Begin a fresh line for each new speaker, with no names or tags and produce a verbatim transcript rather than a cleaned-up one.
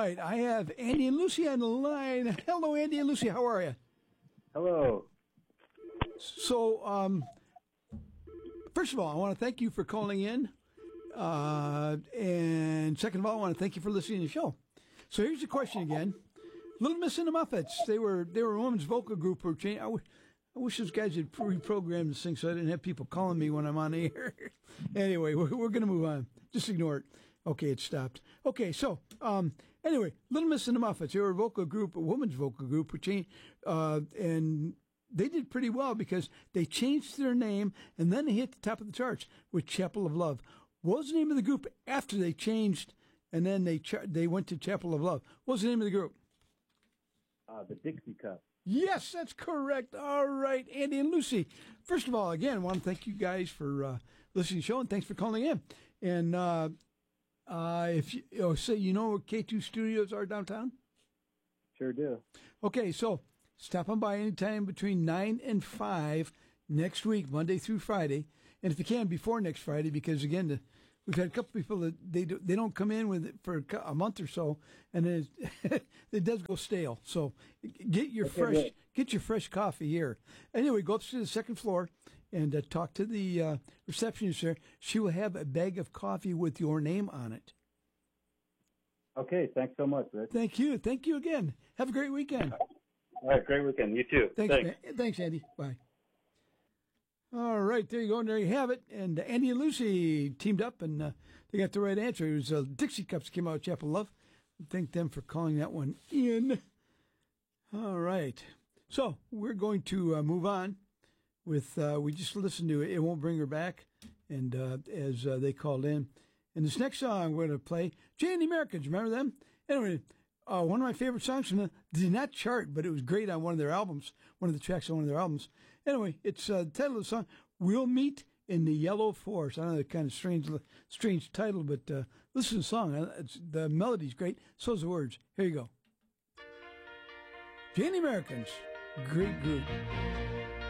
right. I have Andy and Lucy on the line. Hello, Andy and Lucy. How are you?
Hello.
So, um, first of all, I want to thank you for calling in. Uh, and second of all, I want to thank you for listening to the show. So here's the question again. Little Miss and the Muffets. They were they were a women's vocal group. Who changed. I, w- I wish those guys had reprogrammed this thing so I didn't have people calling me when I'm on the air. Anyway, we're, we're going to move on. Just ignore it. Okay, it stopped. Okay, so um, anyway, Little Miss and the Muffets. They were a vocal group, a women's vocal group, who changed, uh, and they did pretty well because they changed their name and then they hit the top of the charts with Chapel of Love. What was the name of the group after they changed and then they ch- they went to Chapel of Love? What was the name of the group?
Uh, the Dixie Cup.
Yes, that's correct. All right, Andy and Lucy. First of all, again, I want to thank you guys for uh, listening to the show and thanks for calling in. And uh, uh, if you oh, say you know where K two Studios are downtown?
Sure do.
Okay, so stop on by anytime between nine and five next week, Monday through Friday. And if you can, before next Friday, because, again, the, we've had a couple people that they, do, they don't come in with it for a month or so, and then it, it does go stale. So get your
okay,
fresh
yeah.
get your fresh coffee here. Anyway, go up to the second floor and uh, talk to the uh, receptionist there. She will have a bag of coffee with your name on it.
Okay, thanks so much, Rich.
Thank you. Thank you again. Have a great weekend.
All right, great weekend. You too.
Thanks,
Thanks.
man. Thanks, Andy. Bye. All right, there you go, and there you have it. And uh, Andy and Lucy teamed up, and uh, they got the right answer. It was uh, Dixie Cups came out of Chapel Love. Thank them for calling that one in. All right. So we're going to uh, move on with, uh, we just listened to It It Won't Bring Her Back, and uh, as uh, they called in. And this next song we're going to play, Jay and the Americans, remember them? Anyway, uh, one of my favorite songs from them, did not chart, but it was great on one of their albums, one of the tracks on one of their albums. Anyway, it's uh, the title of the song, We'll Meet in the Yellow Forest. I know that kind of strange strange title, but uh, listen to the song. It's, the melody's great, so's the words. Here you go. Jay and the Americans, great group.